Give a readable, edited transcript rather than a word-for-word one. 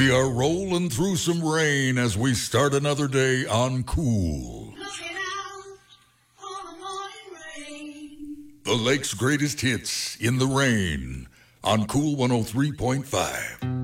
We are rolling through some rain as we start another day on Cool. Looking out on the morning rain. The lake's greatest hits in the rain on Cool 103.5.